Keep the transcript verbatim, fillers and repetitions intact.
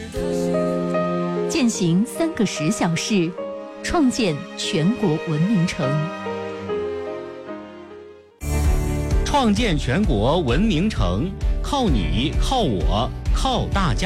践行三个十小时，创建全国文明城。 创建全国文明城，靠你，靠我，靠大家。